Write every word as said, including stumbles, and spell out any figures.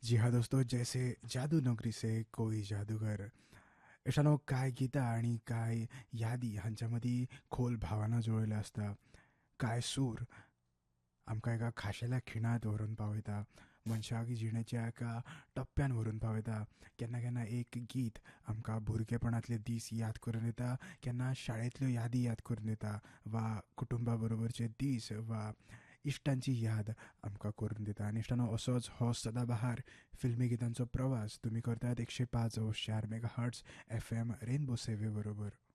जी हाँ दोस्तों, जैसे जादू नगरी से कोई जादूगर अशानो काय गितां आणि काय यादी हांच्या खोल भावना जुळिल्ल्यो आसता. काय सूर आमकां एका खाशेल्या खिणांत व्हरून पावयता, मनशाक जिणेच्या एका टप्प्यान व्हरून पावयता. केन्ना केन्ना एक गीत आमकां भुरगेपणांतले दीस याद करून येता, केन्ना शाळेंतल्यो यादी याद करून येता, वा कुटुंबा बरोबरचे दीस वा इश्टांची याद आमकां करून दिता. आनी इश्टानो, असोच हो सदाबहार फिल्मी गितांचो प्रवास तुमी करतात एकशे पांच चार mega hertz F M rainbow सेवे बरोबर.